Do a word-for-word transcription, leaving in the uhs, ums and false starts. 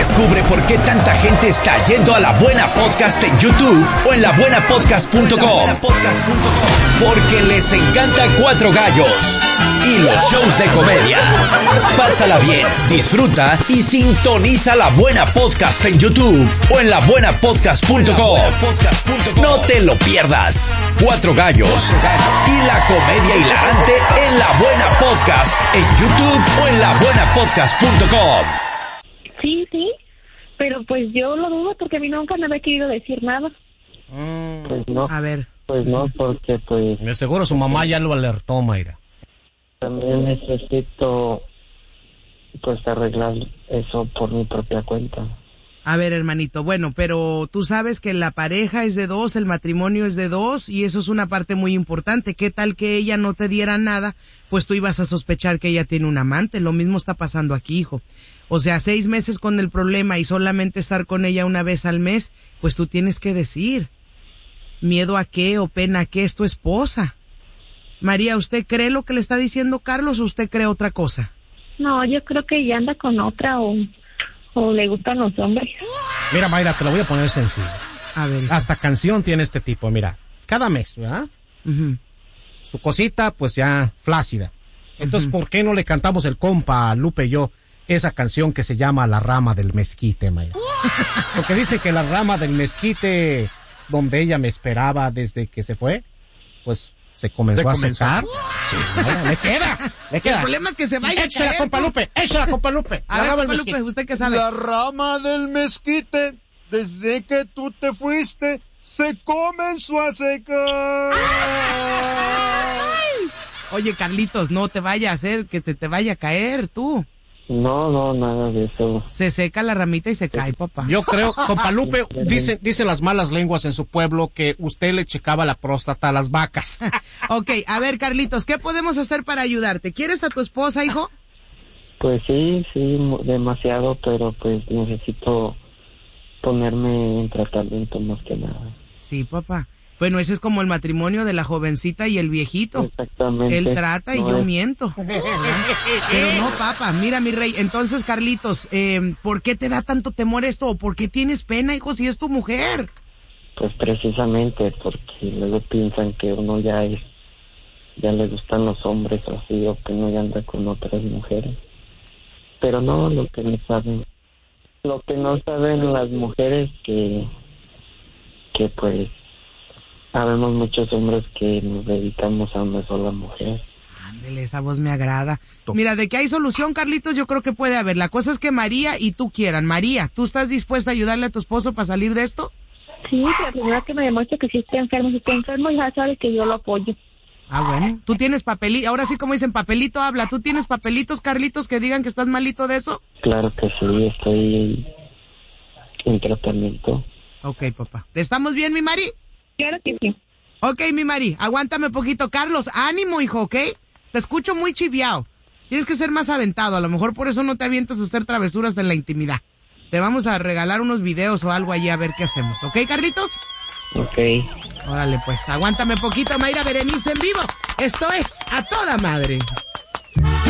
Descubre por qué tanta gente está yendo a La Buena Podcast en YouTube o en la buena podcast punto com. Porque les encanta Cuatro Gallos y los shows de comedia. Pásala bien, disfruta y sintoniza La Buena Podcast en YouTube o en la buena podcast punto com. No te lo pierdas. Cuatro Gallos y la comedia hilarante en La Buena Podcast en YouTube o en la buena podcast punto com. Sí, sí, pero pues yo lo dudo porque a mí nunca me había querido decir nada. Mm. Pues no. A ver. Pues no, porque pues... Me seguro su mamá ya lo alertó, Mayra. También necesito pues arreglar eso por mi propia cuenta. A ver, hermanito, bueno, pero tú sabes que la pareja es de dos, el matrimonio es de dos, y eso es una parte muy importante. ¿Qué tal que ella no te diera nada? Pues tú ibas a sospechar que ella tiene un amante. Lo mismo está pasando aquí, hijo. O sea, seis meses con el problema y solamente estar con ella una vez al mes, pues tú tienes que decir. ¿Miedo a qué o pena a qué? Es tu esposa. María, ¿usted cree lo que le está diciendo Carlos o usted cree otra cosa? No, yo creo que ella anda con otra o... o le gustan los hombres. Mira, Mayra, te lo voy a poner sencillo. A ver. Hasta canción tiene este tipo, mira. Cada mes, ¿verdad? Uh-huh. Su cosita, pues ya flácida. Entonces, uh-huh. ¿por qué no le cantamos el compa, Lupe y yo, esa canción que se llama La Rama del Mezquite, Mayra? Porque dice que la rama del mezquite, donde ella me esperaba desde que se fue, pues se comenzó, se a comenzó. secar. Sí, Mayra, le queda, le queda. El problema es que se vaya Échala, a caer. compa Lupe, échala, compa Lupe. A ver, compa Lupe, ¿usted qué sabe? La rama del mezquite, desde que tú te fuiste, se comenzó a secar. Ay. Oye, Carlitos, no te vaya a hacer que te, te vaya a caer, tú. No, no, nada de eso. Se seca la ramita y se cae, papá. Yo creo, compa Lupe, dicen, dicen las malas lenguas en su pueblo que usted le checaba la próstata a las vacas. Ok, a ver, Carlitos, ¿qué podemos hacer para ayudarte? ¿Quieres a tu esposa, hijo? Pues sí, sí, demasiado, pero pues necesito ponerme en tratamiento más que nada. Sí, papá. Bueno, ese es como el matrimonio de la jovencita y el viejito. Exactamente. Él trata y no yo es. miento. Pero no, papá, mira, mi rey. Entonces, Carlitos, eh, ¿por qué te da tanto temor esto? ¿O por qué tienes pena, hijo, si es tu mujer? Pues precisamente porque luego piensan que uno ya es, ya le gustan los hombres así, o que uno ya anda con otras mujeres. Pero no, lo que no saben, lo que no saben las mujeres que, que pues, habemos muchos hombres que nos dedicamos a una sola mujer. Ándele, esa voz me agrada. Mira, de que hay solución, Carlitos, yo creo que puede haber. La cosa es que María y tú quieran. María, ¿tú estás dispuesta a ayudarle a tu esposo para salir de esto? Sí, pero primero que me demuestre que si está enfermo, si está enfermo, ya sabe que yo lo apoyo. Ah, bueno. ¿Tú tienes papelito? Ahora sí, como dicen, papelito habla. ¿Tú tienes papelitos, Carlitos, que digan que estás malito de eso? Claro que sí, estoy en tratamiento. Ok, papá. ¿Estamos bien, mi Mari? Claro que sí. Ok, mi Mari, aguántame poquito. Carlos, ánimo, hijo, ¿ok? Te escucho muy chiviao. Tienes que ser más aventado. A lo mejor por eso no te avientas a hacer travesuras en la intimidad. Te vamos a regalar unos videos o algo allí a ver qué hacemos. ¿Ok, Carlitos? Ok. Órale, pues, aguántame poquito, Mayra Berenice en vivo. Esto es A Toda Madre.